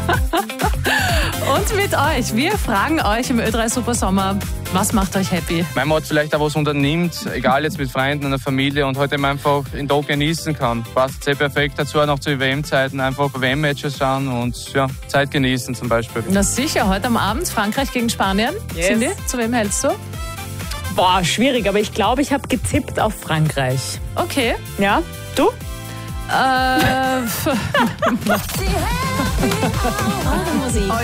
Und mit euch. Wir fragen euch im Ö3 Super Sommer, was macht euch happy? Wenn man vielleicht auch was unternimmt, egal jetzt mit Freunden, einer Familie und heute einfach den Tag genießen kann. Passt sehr perfekt dazu, auch noch zu WM-Zeiten, einfach WM-Matches schauen und ja, Zeit genießen zum Beispiel. Na sicher, heute am Abend Frankreich gegen Spanien. Yes. Cindy, zu wem hältst du? Boah, schwierig, aber ich glaube, ich habe getippt auf Frankreich. Okay. Ja, du? Musik.